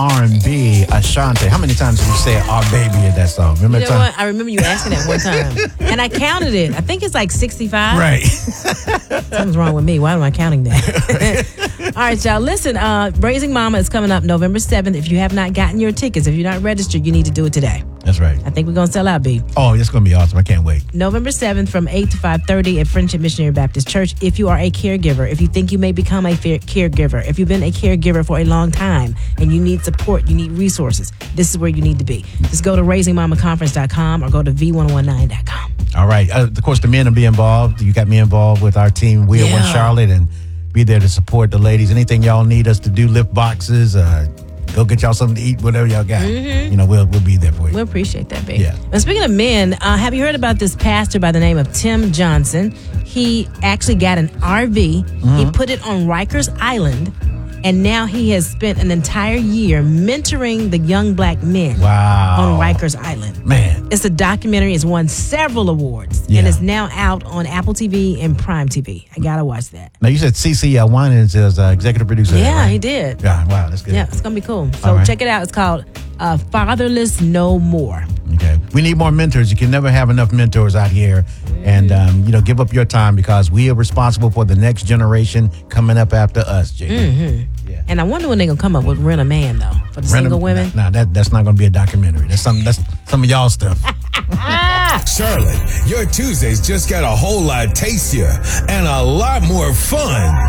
R&B, Ashanti. How many times did you say "our baby" in that song? Remember You know what? I remember you asking that one time. And I counted it. I think it's like 65. Right. Something's wrong with me. Why am I counting that? All right, y'all. Listen, Raising Mama is coming up November 7th. If you have not gotten your tickets, if you're not registered, you need to do it today. That's right. I think we're going to sell out, B. Oh, it's going to be awesome. I can't wait. November 7th from 8 to 5:30 at Friendship Missionary Baptist Church. If you are a caregiver, if you think you may become a caregiver, if you've been a caregiver for a long time and you need support, you need resources, this is where you need to be. Just go to raisingmamaconference.com or go to v1019.com. All right. Of course, the men will be involved. You got me involved with our team, We Are One Charlotte, and be there to support the ladies. Anything y'all need us to do, lift boxes, go get y'all something to eat, whatever y'all got. You know, we'll be there for you. We appreciate that, babe. Yeah. And speaking of men, have you heard about this pastor by the name of Tim Johnson? He actually got an RV. He put it on Rikers Island, and now he has spent an entire year mentoring the young black men on Rikers Island. Man. It's a documentary. It's won several awards, and it's now out on Apple TV and Prime TV. I got to watch that. Now, you said CC Winans is executive producer. Yeah, right? he did. Yeah, wow, that's good. Yeah, it's going to be cool. So check it out. It's called Fatherless No More. Okay. We need more mentors. You can never have enough mentors out here. And, give up your time because we are responsible for the next generation coming up after us, JD. Yeah. And I wonder when they're going to come up with Rent a Man, though, for the single women. No, that's not going to be a documentary. That's some of y'all stuff. Charlotte, your Tuesdays just got a whole lot tastier and a lot more fun.